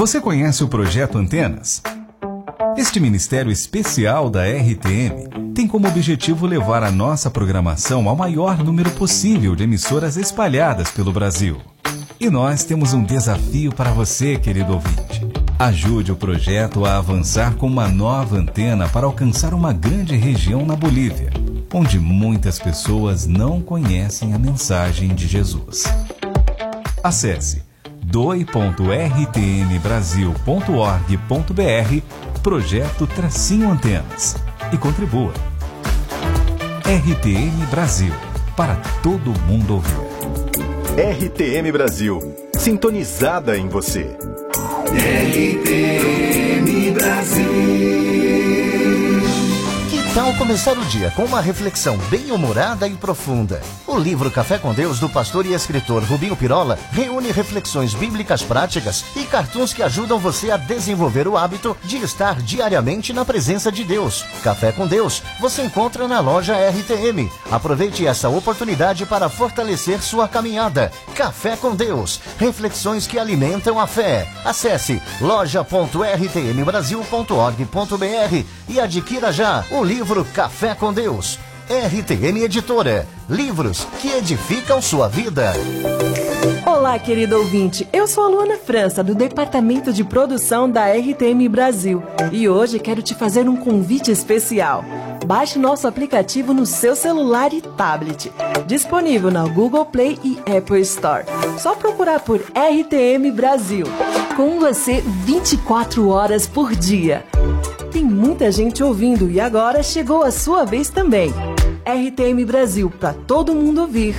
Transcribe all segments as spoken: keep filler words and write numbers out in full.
Você conhece o Projeto Antenas? Este ministério especial da R T M tem como objetivo levar a nossa programação ao maior número possível de emissoras espalhadas pelo Brasil. E nós temos um desafio para você, querido ouvinte. Ajude o projeto a avançar com uma nova antena para alcançar uma grande região na Bolívia, onde muitas pessoas não conhecem a mensagem de Jesus. Acesse doe ponto r t m brasil ponto org ponto b r Projeto Tracinho Antenas e contribua. R T M Brasil, para todo mundo ouvir. R T M Brasil, sintonizada em você. R T M Brasil. Que tal começar o dia com uma reflexão bem-humorada e profunda? O livro Café com Deus, do pastor e escritor Rubinho Pirola, reúne reflexões bíblicas práticas e cartoons que ajudam você a desenvolver o hábito de estar diariamente na presença de Deus. Café com Deus você encontra na loja R T M. Aproveite essa oportunidade para fortalecer sua caminhada. Café com Deus, reflexões que alimentam a fé. Acesse loja ponto r t m brasil ponto org ponto b r e adquira já o livro Café com Deus. R T M Editora, livros que edificam sua vida. Olá, querido ouvinte, eu sou a Luana França, do Departamento de Produção da R T M Brasil, e hoje quero te fazer um convite especial. Baixe nosso aplicativo no seu celular e tablet, disponível na Google Play e Apple Store. Só procurar por R T M Brasil, com você vinte e quatro horas por dia. Tem muita gente ouvindo e agora chegou a sua vez também. R T M Brasil, para todo mundo ouvir.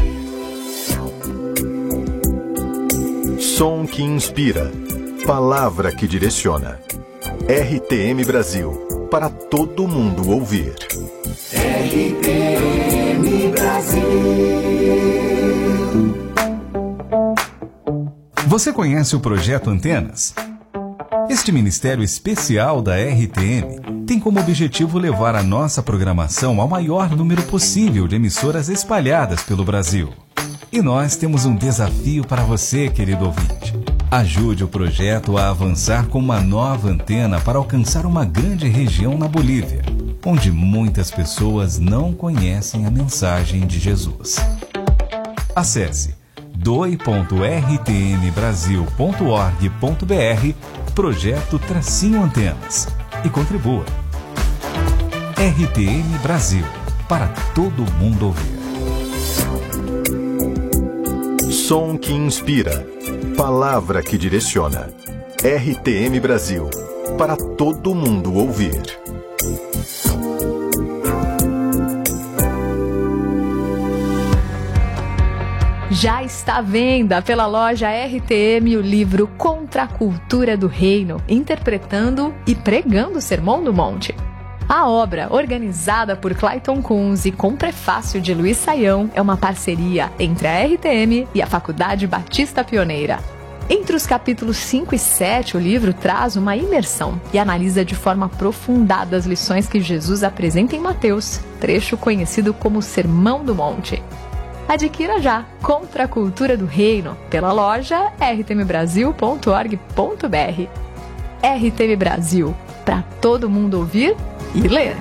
Som que inspira, palavra que direciona. R T M Brasil, para todo mundo ouvir. R T M Brasil. Você conhece o Projeto Antenas? Este ministério especial da R T M tem como objetivo levar a nossa programação ao maior número possível de emissoras espalhadas pelo Brasil. E nós temos um desafio para você, querido ouvinte. Ajude o projeto a avançar com uma nova antena para alcançar uma grande região na Bolívia, onde muitas pessoas não conhecem a mensagem de Jesus. Acesse doe ponto r t m brasil ponto org ponto b r Projeto Tracinho Antenas e contribua. R T M Brasil, para todo mundo ouvir. Som que inspira, palavra que direciona. R T M Brasil, para todo mundo ouvir. Já está à venda pela loja R T M o livro Contra a Cultura do Reino, interpretando e pregando o Sermão do Monte. A obra, organizada por Clayton Kunz e com prefácio de Luiz Saião, é uma parceria entre a R T M e a Faculdade Batista Pioneira. Entre os capítulos cinco e sete, o livro traz uma imersão e analisa de forma aprofundada as lições que Jesus apresenta em Mateus, trecho conhecido como Sermão do Monte. Adquira já Contra a Cultura do Reino pela loja r t m brasil ponto org ponto b r. R T M Brasil, para todo mundo ouvir e ler.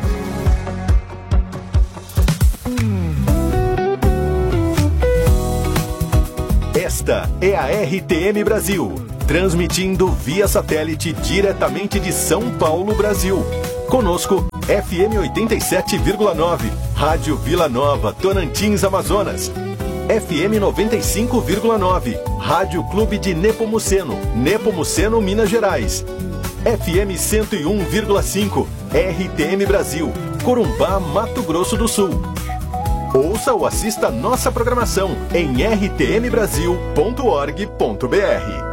Esta é a R T M Brasil, transmitindo via satélite diretamente de São Paulo, Brasil. Conosco, F M oitenta e sete vírgula nove, Rádio Vila Nova, Tocantins, Amazonas. F M noventa e cinco vírgula nove, Rádio Clube de Nepomuceno, Nepomuceno, Minas Gerais. F M cento e um vírgula cinco, R T M Brasil, Corumbá, Mato Grosso do Sul. Ouça ou assista nossa programação em r t m brasil ponto org ponto b r.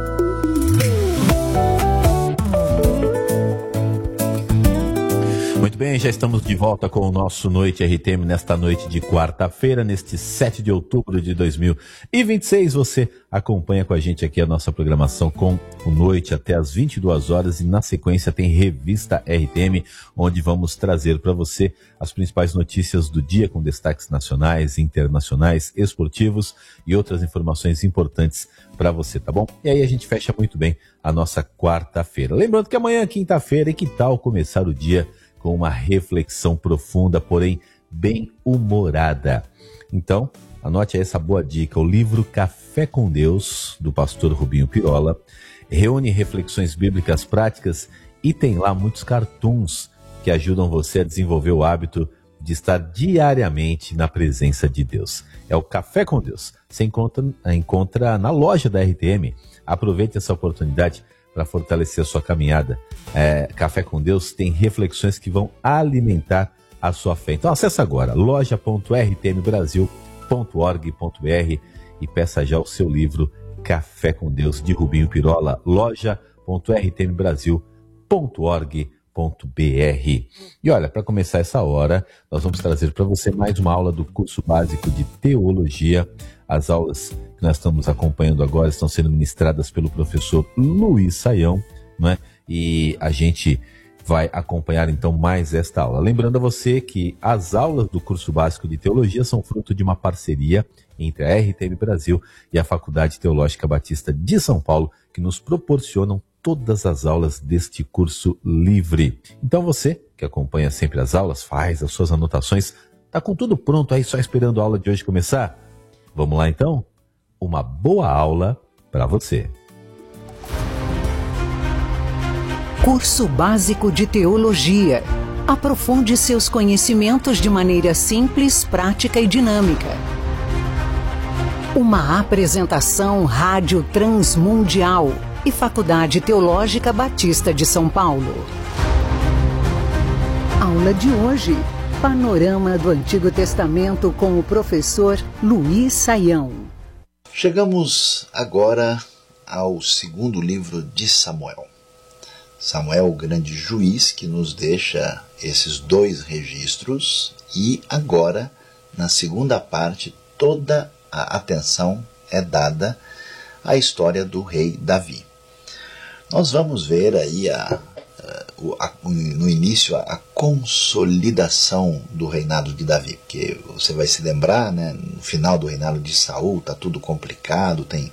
Muito Muito bem, já estamos de volta com o nosso Noite R T M nesta noite de quarta-feira, neste sete de outubro de dois mil e vinte e seis. Você acompanha com a gente aqui a nossa programação com o Noite até às vinte e duas horas e na sequência tem Revista R T M, onde vamos trazer para você as principais notícias do dia com destaques nacionais, internacionais, esportivos e outras informações importantes para você, tá bom? E aí a gente fecha muito bem a nossa quarta-feira. Lembrando que amanhã é quinta-feira e que tal começar o dia com uma reflexão profunda, porém bem humorada. Então, anote essa boa dica. O livro Café com Deus, do pastor Rubinho Pirola, reúne reflexões bíblicas práticas e tem lá muitos cartoons que ajudam você a desenvolver o hábito de estar diariamente na presença de Deus. É o Café com Deus. Você encontra, encontra na loja da R T M. Aproveite essa oportunidade para fortalecer a sua caminhada. É, Café com Deus tem reflexões que vão alimentar a sua fé. Então acesse agora loja ponto r t m brasil ponto org ponto b r e peça já o seu livro Café com Deus, de Rubinho Pirola, loja ponto r t m brasil ponto org ponto b r. E olha, para começar essa hora, nós vamos trazer para você mais uma aula do curso básico de Teologia. As aulas que nós estamos acompanhando agora estão sendo ministradas pelo professor Luiz Saião, não é? E a gente vai acompanhar então mais esta aula. Lembrando a você que as aulas do curso básico de Teologia são fruto de uma parceria entre a R T M Brasil e a Faculdade Teológica Batista de São Paulo, que nos proporcionam todas as aulas deste curso livre. Então você que acompanha sempre as aulas, faz as suas anotações, tá com tudo pronto aí, só esperando a aula de hoje começar? Vamos lá então? Uma boa aula para você. Curso Básico de Teologia. Aprofunde seus conhecimentos de maneira simples, prática e dinâmica. Uma apresentação Rádio Transmundial e Faculdade Teológica Batista de São Paulo. Aula de hoje. Panorama do Antigo Testamento com o professor Luiz Saião. Chegamos agora ao segundo livro de Samuel. Samuel, o grande juiz, que nos deixa esses dois registros, e agora, na segunda parte, toda a atenção é dada à história do rei Davi. Nós vamos ver aí a, a, a, no início a, a consolidação do reinado de Davi, porque você vai se lembrar, né, no final do reinado de Saul está tudo complicado, tem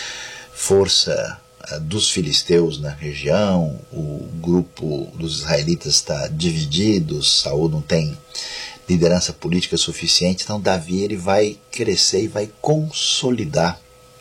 força dos filisteus na região, o grupo dos israelitas está dividido, Saul não tem liderança política suficiente, então Davi ele vai crescer e vai consolidar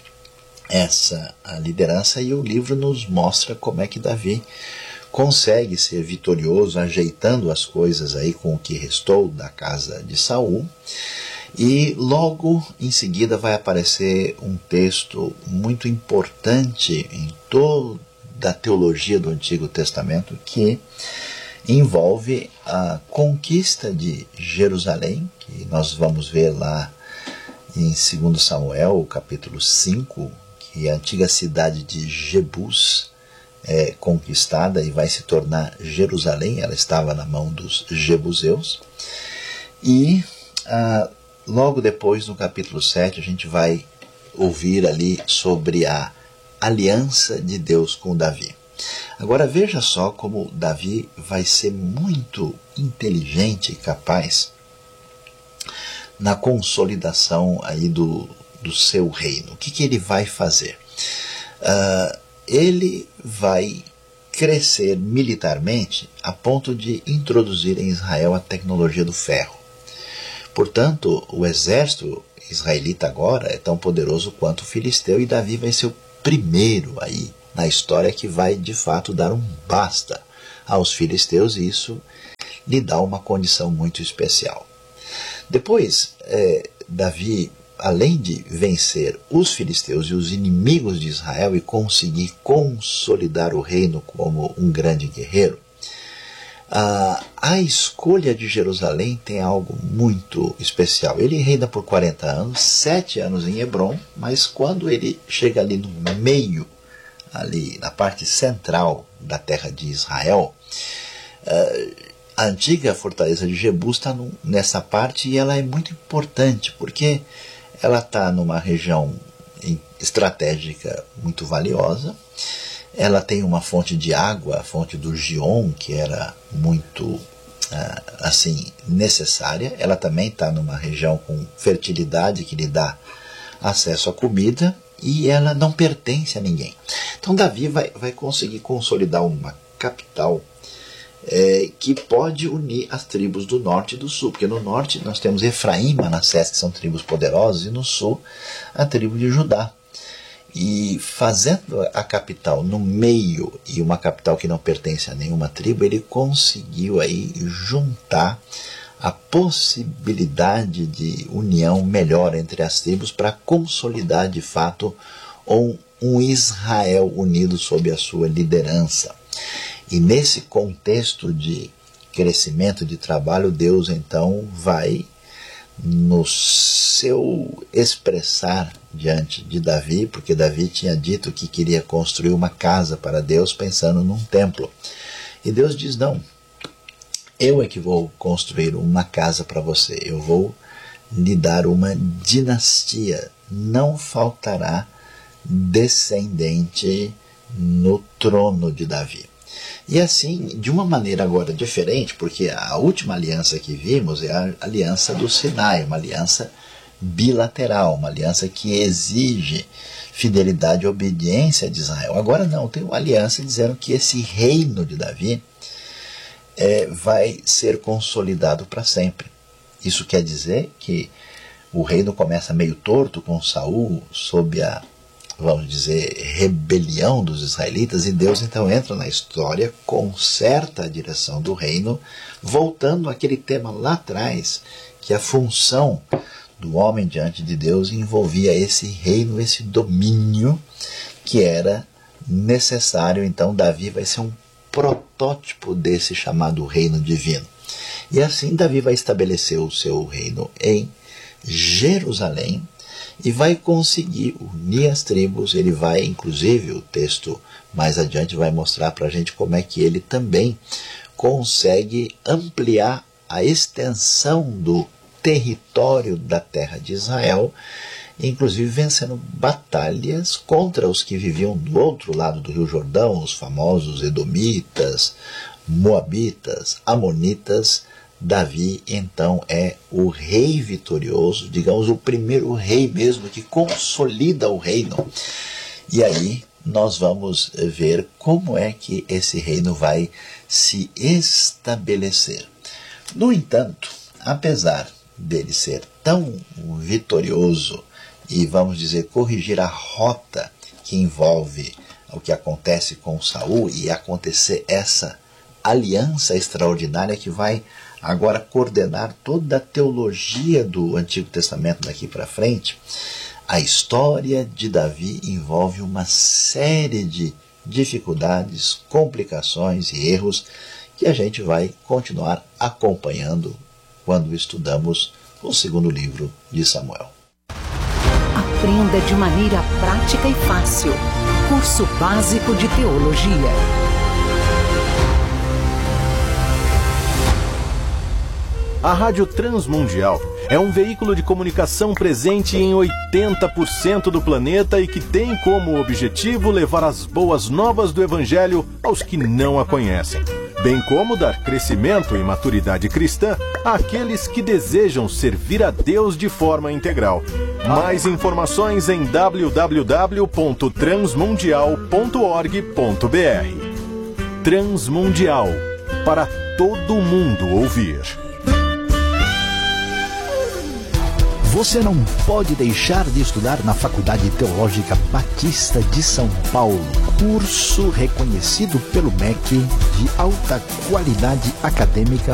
essa liderança, e o livro nos mostra como é que Davi consegue ser vitorioso, ajeitando as coisas aí com o que restou da casa de Saul. E logo em seguida vai aparecer um texto muito importante em toda a teologia do Antigo Testamento, que envolve a conquista de Jerusalém, que nós vamos ver lá em segundo Samuel, capítulo cinco, que a antiga cidade de Jebus é conquistada e vai se tornar Jerusalém. Ela estava na mão dos jebuseus. E ah, logo depois, no capítulo sete, a gente vai ouvir ali sobre a aliança de Deus com Davi. Agora veja só como Davi vai ser muito inteligente e capaz na consolidação aí do, do seu reino. O que, que ele vai fazer? Uh, ele vai crescer militarmente a ponto de introduzir em Israel a tecnologia do ferro. Portanto, o exército israelita agora é tão poderoso quanto o filisteu, e Davi vai ser o primeiro aí na história que vai de fato dar um basta aos filisteus, e isso lhe dá uma condição muito especial. Depois, é, Davi, além de vencer os filisteus e os inimigos de Israel e conseguir consolidar o reino como um grande guerreiro, a, a escolha de Jerusalém tem algo muito especial. Ele reina por quarenta anos, sete anos em Hebrom, mas quando ele chega ali no meio, ali na parte central da terra de Israel, uh, a antiga fortaleza de Jebus está nessa parte e ela é muito importante, porque ela está numa região estratégica muito valiosa, ela tem uma fonte de água, a fonte do Gion, que era muito assim necessária, ela também está numa região com fertilidade que lhe dá acesso à comida, e ela não pertence a ninguém. Então Davi vai, vai conseguir consolidar uma capital é, que pode unir as tribos do norte e do sul, porque no norte nós temos Efraim e Manassés, que são tribos poderosas, e no sul a tribo de Judá. E fazendo a capital no meio, e uma capital que não pertence a nenhuma tribo, ele conseguiu aí juntar a possibilidade de união melhor entre as tribos para consolidar de fato um, um Israel unido sob a sua liderança. E nesse contexto de crescimento de trabalho, Deus então vai, no seu expressar diante de Davi, porque Davi tinha dito que queria construir uma casa para Deus pensando num templo. E Deus diz, não, eu é que vou construir uma casa para você, eu vou lhe dar uma dinastia, não faltará descendente no trono de Davi. E assim, de uma maneira agora diferente, porque a última aliança que vimos é a aliança do Sinai, uma aliança bilateral, uma aliança que exige fidelidade e obediência de Israel. Agora não, tem uma aliança dizendo que esse reino de Davi é, vai ser consolidado para sempre. Isso quer dizer que o reino começa meio torto com Saul, sob a, vamos dizer, rebelião dos israelitas, e Deus então entra na história, conserta a direção do reino, voltando àquele tema lá atrás, que a função do homem diante de Deus envolvia esse reino, esse domínio que era necessário. Então Davi vai ser um protótipo desse chamado reino divino. E assim Davi vai estabelecer o seu reino em Jerusalém e vai conseguir unir as tribos. Ele vai, inclusive, o texto mais adiante vai mostrar para a gente como é que ele também consegue ampliar a extensão do território da terra de Israel, inclusive vencendo batalhas contra os que viviam do outro lado do Rio Jordão, os famosos edomitas, moabitas, amonitas. Davi então é o rei vitorioso, digamos o primeiro rei mesmo que consolida o reino. E aí nós vamos ver como é que esse reino vai se estabelecer. No entanto, apesar dele ser tão vitorioso e, vamos dizer, corrigir a rota que envolve o que acontece com Saul e acontecer essa aliança extraordinária que vai agora coordenar toda a teologia do Antigo Testamento daqui para frente, a história de Davi envolve uma série de dificuldades, complicações e erros que a gente vai continuar acompanhando quando estudamos o segundo livro de Samuel. Aprenda de maneira prática e fácil. Curso Básico de Teologia. A Rádio Transmundial é um veículo de comunicação presente em oitenta por cento do planeta e que tem como objetivo levar as boas novas do Evangelho aos que não a conhecem, bem como dar crescimento e maturidade cristã àqueles que desejam servir a Deus de forma integral. Mais informações em w w w ponto transmundial ponto org ponto b r. Transmundial, para todo mundo ouvir. Você não pode deixar de estudar na Faculdade Teológica Batista de São Paulo. Curso reconhecido pelo M E C de alta qualidade acadêmica